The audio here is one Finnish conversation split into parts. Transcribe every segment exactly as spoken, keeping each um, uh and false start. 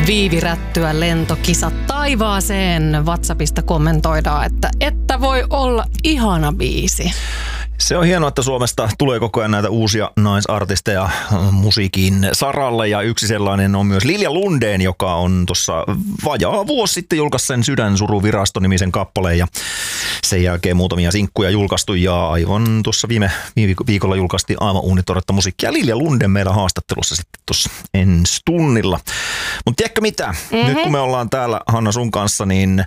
Viivirättyä lentokisat taivaaseen. WhatsAppista kommentoidaan, että että voi olla ihana biisi. Se on hienoa, että Suomesta tulee koko ajan näitä uusia naisartisteja musiikin saralle ja yksi sellainen on myös Lilja Lundén, joka on tuossa vajaa vuosi sitten julkaisi sen Sydänsuruvirasto-nimisen kappaleen ja sen jälkeen muutamia sinkkuja julkaistu ja aivan tuossa viime, viime viikolla julkaistiin aivan uunitoretta musiikkia. Lilja Lundén meillä haastattelussa sitten tuossa ensi tunnilla. Mutta tiedätkö mitä? Mm-hmm. Nyt kun me ollaan täällä Hanna sun kanssa, niin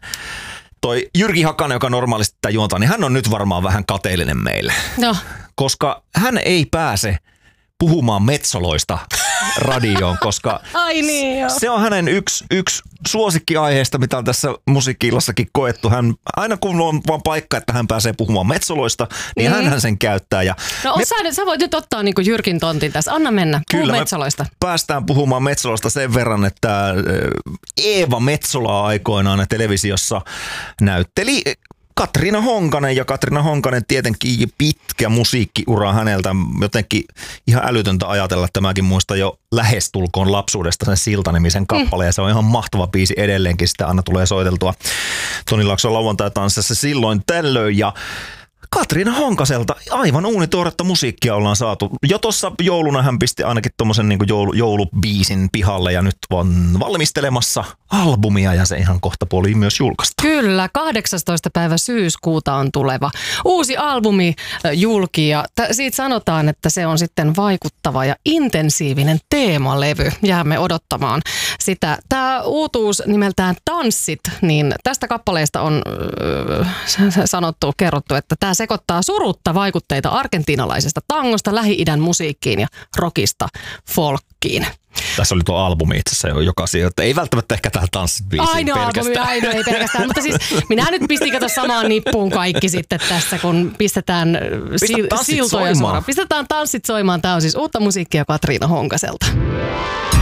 toi Jyrki Hakanen, joka normaalisti tätä juontaa, niin hän on nyt varmaan vähän kateellinen meille. No. Koska hän ei pääse puhumaan metsoloista radioon, koska Ai niin, joo. se on hänen yksi, yksi suosikkiaiheesta, mitä on tässä musiikki-illassakin koettu. Hän, aina kun on vaan paikka, että hän pääsee puhumaan metsoloista, niin mm. hänhän sen käyttää. Ja no me, sä, sä voit nyt ottaa niinku Jyrkin tontin tässä. Anna mennä. Puhu kyllä, metsoloista. Päästään puhumaan metsoloista sen verran, että Eeva Metsola aikoinaan televisiossa näytteli Katriina Honkanen, ja Katriina Honkanen tietenkin pitkä musiikkiura häneltä, jotenkin ihan älytöntä ajatella, että mäkin muistan jo lähestulkoon lapsuudesta sen Silta-nimisen kappaleen, ja se on ihan mahtava biisi edelleenkin, sitä aina tulee soiteltua Toni Laakson lauantai-tanssissa silloin tällöin, ja Katriina Honkaselta aivan uunituoretta musiikkia ollaan saatu. Jo tuossa jouluna hän pisti ainakin tommosen niin kuin joulu, joulubiisin pihalle ja nyt on valmistelemassa albumia ja se ihan kohta puoli myös julkaista. Kyllä, kahdeksastoista päivä syyskuuta on tuleva uusi albumi julki ja t- siitä sanotaan, että se on sitten vaikuttava ja intensiivinen teemalevy. Jäämme odottamaan sitä. Tämä uutuus nimeltään Tanssit, niin tästä kappaleesta on äh, sanottu, kerrottu, että tämä sekoittaa surutta vaikutteita argentiinalaisesta tangosta, Lähi-idän musiikkiin ja rockista folkkiin. Tässä oli tuo albumi itse asiassa, joka sijoittaa. Ei välttämättä ehkä tähän tanssibiisiin ainoa pelkästään. Albumi, ainoa ei pelkästään. Mutta siis minä nyt pistin kato samaan nippuun kaikki sitten tässä, kun pistetään Pistä sil- siltoja suoraan. Pistetään tanssit soimaan. Tämä on siis uutta musiikkia Katriina Honkaselta.